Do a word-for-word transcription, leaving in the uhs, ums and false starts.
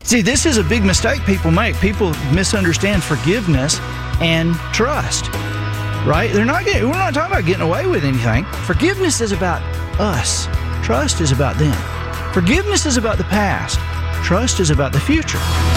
See, this is a big mistake people make. People misunderstand forgiveness and trust, right? They're not getting, we're not talking about getting away with anything. Forgiveness is about us. Trust is about them. Forgiveness is about the past. Trust is about the future.